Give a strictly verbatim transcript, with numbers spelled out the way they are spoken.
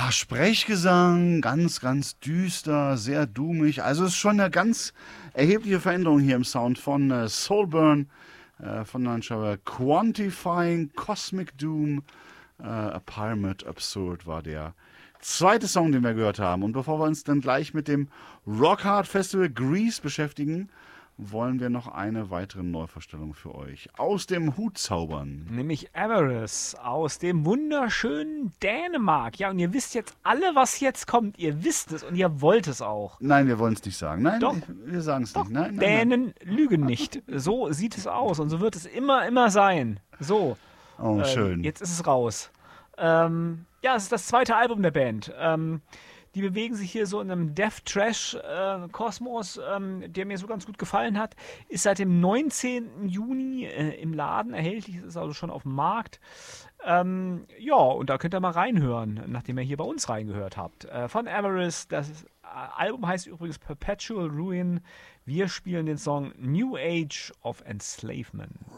Ja, Sprechgesang, ganz, ganz düster, sehr doomig. Also es ist schon eine ganz erhebliche Veränderung hier im Sound von äh, Soulburn, äh, von dann schon Quantifying, Cosmic Doom, äh, A Pyramid Absurd war der zweite Song, den wir gehört haben. Und bevor wir uns dann gleich mit dem Rock Hard Festival Grease beschäftigen, wollen wir noch eine weitere Neuvorstellung für euch aus dem Hut zaubern. Nämlich Avarice aus dem wunderschönen Dänemark. Ja, und ihr wisst jetzt alle, was jetzt kommt. Ihr wisst es und ihr wollt es auch. Nein, wir wollen es nicht sagen. Nein, Doch. wir sagen es nicht. Nein, nein, Dänen lügen nicht. So sieht es aus und so wird es immer, immer sein. So. nein. Oh, äh, schön. Jetzt ist es raus. Ähm, ja, es ist das zweite Album der Band. Ähm, die bewegen sich hier so in einem Death-Trash-Kosmos, ähm, der mir so ganz gut gefallen hat. Ist seit dem neunzehnten Juni äh, im Laden erhältlich, ist also schon auf dem Markt. Ähm, ja, und da könnt ihr mal reinhören, nachdem ihr hier bei uns reingehört habt. Äh, von Avarice, das ist, äh, Album heißt übrigens Perpetual Ruin. Wir spielen den Song New Age of Enslavement.